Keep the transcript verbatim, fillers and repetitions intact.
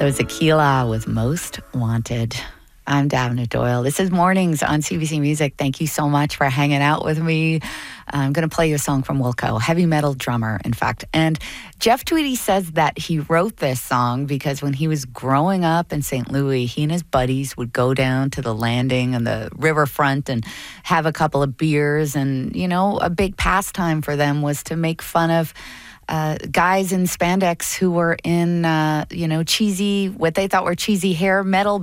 That was Aquila with Most Wanted. I'm Davina Doyle. This is Mornings on C B C Music. Thank you so much for hanging out with me. I'm going to play you a song from Wilco, heavy metal drummer, in fact. And Jeff Tweedy says that he wrote this song because when he was growing up in Saint Louis, he and his buddies would go down to the landing and the riverfront and have a couple of beers. And, you know, a big pastime for them was to make fun of Uh, guys in spandex who were in, uh, you know, cheesy, what they thought were cheesy hair metal